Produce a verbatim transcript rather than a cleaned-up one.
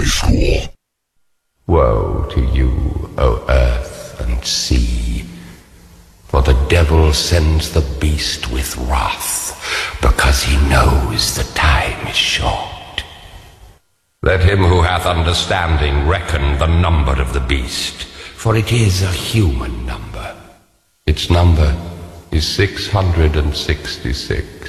Sunday school. Woe to you, O earth and sea, for the devil sends the beast with wrath, because he knows the time is short. Let him who hath understanding reckon the number of the beast, for it is a human number. Its number is six hundred and sixty-six.